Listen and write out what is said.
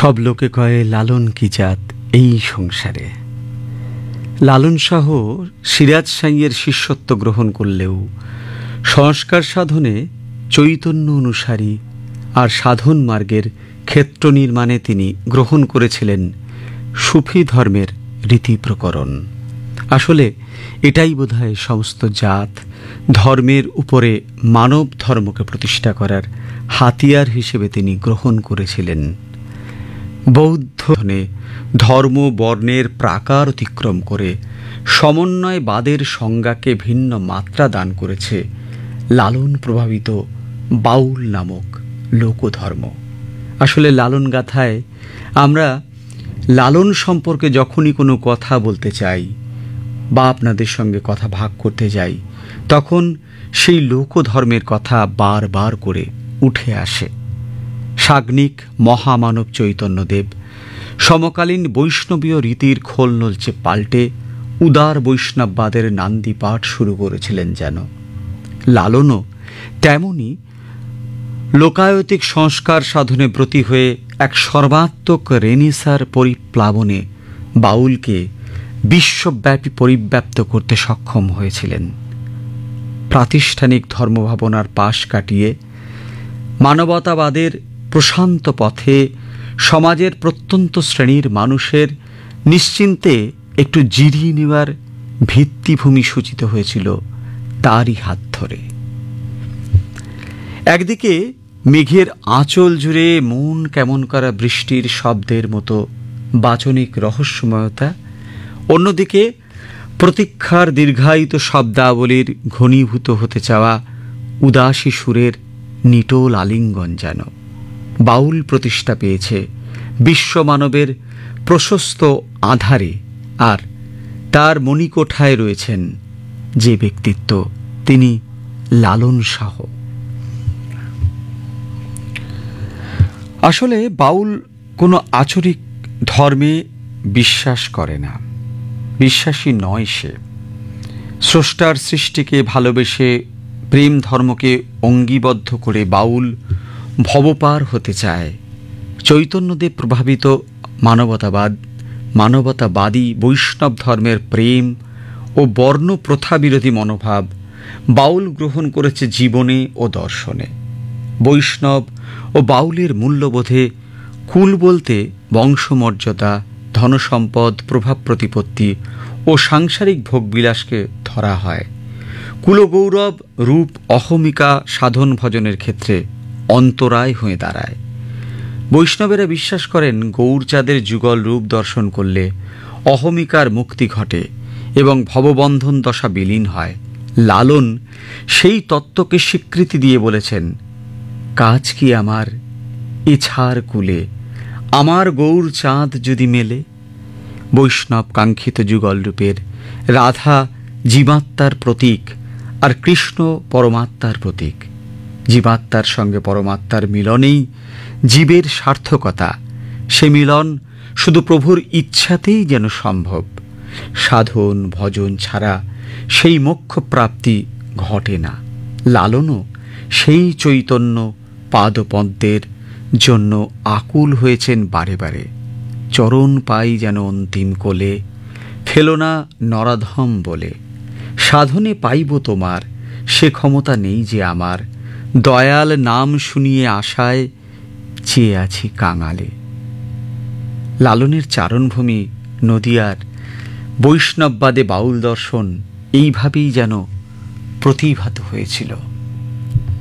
সব লোকে কয়ে লালন কি জাত এই সংসারে। লালন শাহ সিরাজ সাইয়ের শিষ্যত্ব গ্রহণ করলেও সংস্কার সাধনে চৈতন্য অনুসারী আর সাধন মার্গের ক্ষেত্র নির্মাণে তিনি গ্রহণ করেছিলেন সুফি ধর্মের রীতি প্রকরণ। আসলে এটাই বোধহয় সমস্ত জাত ধর্মের উপরে মানব ধর্মকে প্রতিষ্ঠা করার হাতিয়ার হিসেবে তিনি গ্রহণ করেছিলেন। বৌদ্ধ ধর্ম বর্ণের প্রাকার অতিক্রম করে সমন্বয়বাদের সংজ্ঞাকে ভিন্ন মাত্রা দান করেছে লালন প্রভাবিত বাউল নামক লোকধর্ম। আসলে লালন গাথায় আমরা লালন সম্পর্কে যখনই কোনো কথা বলতে চাই বা আপনাদের সঙ্গে কথা ভাগ করতে যাই, তখন সেই লোকধর্মের কথা বারবার করে উঠে আসে। সাগ্নিক মহামানব চৈতন্যদেব সমকালীন বৈষ্ণবীয় রীতির খোল নলচে পাল্টে উদার বৈষ্ণববাদের নান্দি পাঠ শুরু করেছিলেন যেন। লালনও তেমনি লোকায়তিক সংস্কার সাধনে ব্রতী হয়ে এক সর্বাত্মক রেনেসার পরিপ্লাবনে বাউলকে বিশ্বব্যাপী পরিব্যাপ্ত করতে সক্ষম হয়েছিলেন। প্রাতিষ্ঠানিক ধর্মভাবনার পাশ কাটিয়ে মানবতাবাদের প্রশান্ত পথে সমাজের প্রত্যন্ত শ্রেণীর মানুষের নিশ্চিন্তে একটু জিরিয়ে নেওয়ার ভিত্তিভূমি সূচিত হয়েছিল তারই হাত ধরে। একদিকে মেঘের আঁচল জুড়ে মন কেমন করা বৃষ্টির শব্দের মতো বাচনিক রহস্যময়তা, অন্যদিকে প্রতীক্ষার দীর্ঘায়িত শব্দাবলীর ঘনীভূত হতে চাওয়া উদাসী সুরের নিটোল আলিঙ্গন যেন। বাউল প্রতিষ্ঠা পেয়েছে বিশ্বমানবের প্রশস্ত আধারে, আর তার মণিকোঠায় রয়েছেন যে ব্যক্তিত্ব, তিনি লালন শাহ। আসলে বাউল কোনো আচরিক ধর্মে বিশ্বাস করে না, বিশ্বাসী নয় সে। স্রষ্টার সৃষ্টিকে ভালোবেসে প্রেম ধর্মকে অঙ্গীবদ্ধ করে বাউল ভবপার হতে চায়। চৈতন্যদেব প্রভাবিত মানবতাবাদী বৈষ্ণব ধর্মের প্রেম ও বর্ণ প্রথা বিরোধী মনোভাব বাউল গ্রহণ করেছে জীবনে ও দর্শনে। বৈষ্ণব ও বাউলের মূল্যবোধে কুল বলতে বংশমর্যাদা, ধনসম্পদ, প্রভাব প্রতিপত্তি ও সাংসারিক ভোগবিলাসকে ধরা হয়। কুলগৌরব রূপ অহমিকা সাধন ভজনের ক্ষেত্রে অন্তরায় হয়ে দাঁড়ায়। বৈষ্ণবেরা বিশ্বাস করেন গৌরচাঁদের যুগল রূপ দর্শন করলে অহমিকার মুক্তি ঘটে এবং ভববন্ধন দশা বিলীন হয়। লালন সেই তত্ত্বকে স্বীকৃতি দিয়ে বলেছেন, কাজ কি আমার ইছার কুলে, আমার গৌরচাঁদ যদি মেলে। বৈষ্ণব কাঙ্ক্ষিত যুগল রূপের রাধা জীবাত্মার প্রতীক আর কৃষ্ণ পরমাত্মার প্রতীক। জীবাত্মার সঙ্গে পরমাত্মার মিলনেই জীবের সার্থকতা। সে মিলন শুধু প্রভুর ইচ্ছাতেই যেন সম্ভব। সাধন ভজন ছাড়া সেই মোক্ষ প্রাপ্তি ঘটে না। লালনও সেই চৈতন্য পাদপদ্মের জন্য আকুল হয়েছেন বারে বারে। চরণ পাই যেন অন্তিম কোলে, ফেলো না নরাধম বলে। সাধনে পাইব তোমার, সে ক্ষমতা নেই যে আমার। দয়াল নাম শুনিয়ে আশায় চেয়ে আছি কাঙালে। লালনের চারণভূমি নদিয়ার বৈষ্ণববাদে বাউল দর্শন এইভাবেই যেন প্রতিভাত হয়েছিল।